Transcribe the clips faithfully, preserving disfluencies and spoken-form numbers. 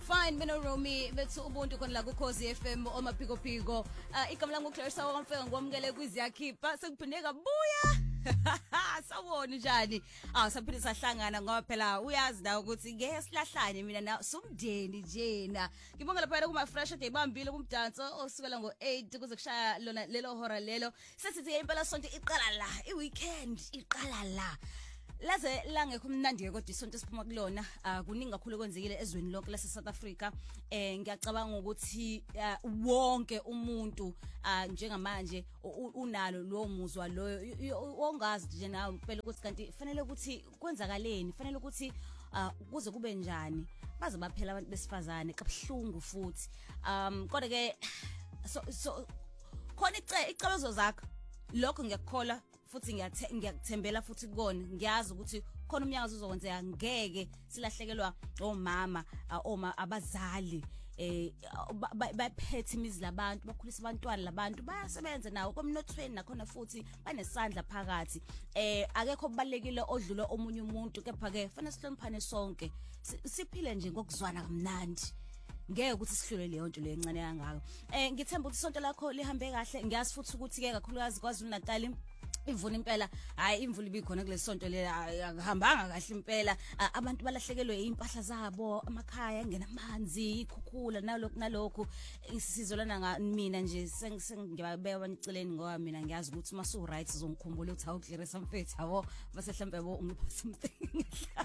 fine mina Romy bethu ubuntu khona la ku Khosi F M omapiko piko. Uh, igama lami uClarissa wakamfeka ngomkele kwiziyakhipha sekuphinde kabuya. Sawona njani? Ah saphinde sahlangana ngoba phela uyazi na ukuthi ngeke silahlane mina na somdeni njena. Ngibonga lapha kuma fresh day bambile kumdanso osukela ngo eight kuze kushaya lona lelo hora lelo. Sesithi impela sonto iqala la, iweekend iqala la. Laze langekho mnandi kodwa isonto siphuma kulona kuningi kakhulu kwenzekile ezweni lonke lase South Africa eh ngiyacabanga ukuthi wonke umuntu njengamanje unalo lo muzwa lo ongazi nje nawe phela ukuthi kanti fanele ukuthi kwenzakaleni fanele ukuthi kuze kube njani baze baphela abantu besifazane kabhlungu futhi um kodwa ke so so khona icabezo zakho lokho ngiyakukhola futhi ngiyakuthembela futhi kukona ngiyazi ukuthi khona umnyango uzokwenzeka ngeke silahlekelwa omama oma abazali eh baphethe imizi labantu bakhulisa abantwana labantu bayasebenza nawo komnothweni nakhona futhi banesandla phakathi eh akekho kubalekile odlula omunye umuntu kepha ke fanele sihloniphane sonke siphile nje ngokuzwana kamnandi ngeke ukuthi sihlule leyo nto le encane kangaka eh ngithemba ukuthi isonto lakho lihambe kahle ngiyazi futhi ukuthi ke kakhulukazi kwaZulu Natal ivuna impela hayi imvula ibikhona kulesi sonto le akuhambanga kahle impela abantu balahlekelwe impahla zabo amakhaya ngena amanzi ikhukhula nalokho nalokho isizolana mina nje sengiyabeka abanicileni ngoba mina ngiyazi ukuthi masu right sizongikhumbula ukuthi hawu Clarissa Mfethu yabo base mhlambe bo ungipha something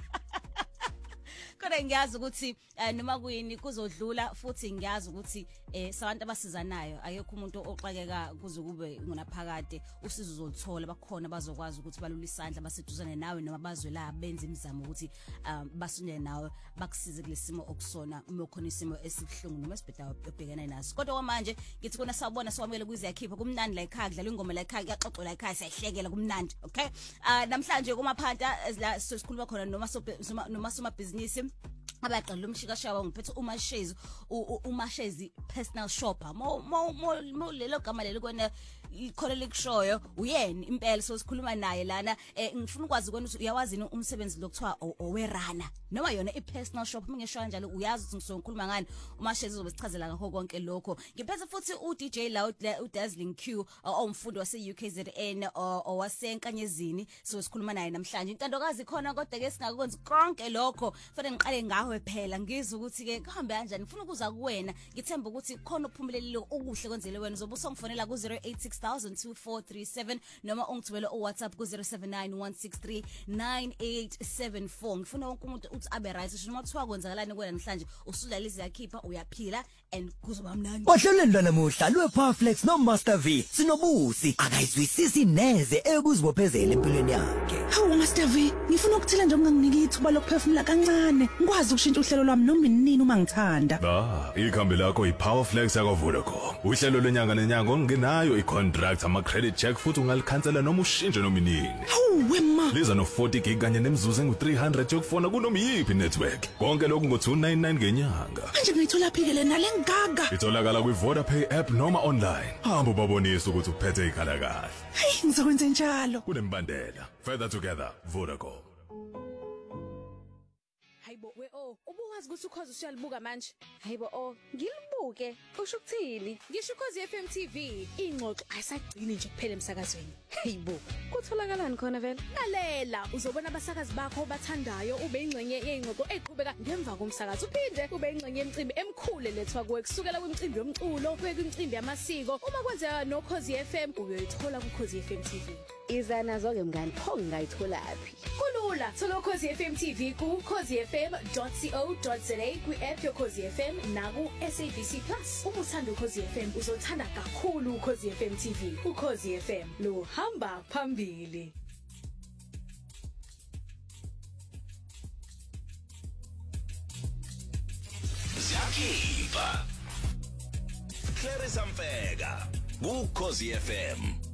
kodwa ngiyazi ukuthi noma kuyini kuzodlula futhi ngiyazi ukuthi sabantu abasizanayo ayekho umuntu oxakeka kuze kube ngonaphakade usizo uzolithola bakhona bazokwazi ukuthi balula isandla baseduzane nawe noma bazwe la benza imizamo ukuthi basunye nawe bakusize kulesimo okusona uma khona isimo esibhlungu noma esibheda obhekana naso kodwa manje ngithi kona sawubona siwamele kuziyakhipha kumnandi la ekhaya kudlala ingoma la ekhaya kuyaxoxwa la ekhaya siyahlekela kumnandi okay namhlanje kumaphanta la sisikhuluma khona noma noma soma business abaqala umshikashaba ngiphethe umashezi umashezi personal shopper mo mo lelo gama lelo kona ikhole likushoyo uyena impela so sikhuluma naye lana ngifuna ukwazi kwena uyawazi umsebenzi lokuthiwa owerana noma yona ipersonal shop mingesho kanjalo uyazi ukuthi ngisonkhuluma ngani umashezi uzobe sichazela ngakho konke lokho ngiphethe futhi u D J la u Dazzling Q omfundi wase U K Z N owasenkanyezini so sikhuluma naye namhlanje intandokazi khona kodwa ke singakwenza konke lokho fanele ngiqale ngawe phela ngizwe ukuthi ke kuhambe kanjani ngifuna ukuza kuwena ngithemba ukuthi khona ukuphumelelile okuhle kwenzele wena uzobe usongifonela ku zero eight six two four three seven noma ungithwele o WhatsApp ku zero seven nine one six three nine eight seven four ngifuna wonke umuntu uthi abe right noma kuthiwa kwenzakalani kuwena namhlanje usudlala iziyakhipha uyaphila and kuzoba mnandi ohlelweni lanamuhla lwePowerflex no Master V sinobusi akayizwisisi neze ekuzibophezela empilweni yakhe hawu Master V ngifuna ukuthela nje unganginiki ithuba lokuphefumula kancane ngikwazi ukushintsha uhlelo lwami noma inini uma ngithanda ah ikhambi lakho iPowerflex yakwaVodacom uhlelo lenyanga nenyanga ongenayo icontract ama credit check futhi ungalikhansela noma ushintshe noma inini hawu wema liza no forty gig kanye nemzuzu engu three hundred yokufona kunoma yipi network konke lokhu ngo two ninety-nine ngenyanga manje ngiyithola phikele nalengaga itholakala kwiVodapay app noma online hamba babonisa ukuthi uphethe ikhala kahle hey ngizokwenza njalo kunembandela further together Vodacom hayibo we oh ubuwazi ukuthi ukhozi usiyalibuka manje hayibo oh ngilibuke usho ukuthini ngisho ukhozi F M T V ingxoxo ayisagcini nje kuphela emsakazweni hayibo kutholakalani khona vele lalela uzobona abasakazi bakho obathandayo ube ingcenye yezingxoxo eqhubeka ngemva komsakazo uphinde ube ingcenye yemicimbi emkhulu lethwa kuwe kusukela kwimicimbi yomculo kuye kwimicimbi yamasiko uma kwenzeka nokhozi F M uyoyithola kukhozi F M T V iza nazo ke mngani pho ngayithola aphi kulula thola ukhozi F M T V ku khozi f m dot co dot za kwi-app yokhozi F M naku S A B C Plus uma uthanda ukhozi F M uzothanda kakhulu ukhozi F M T V ukhozi F M lo hamba phambili Siyakhipha Clarissa Mfeka ukhozi F M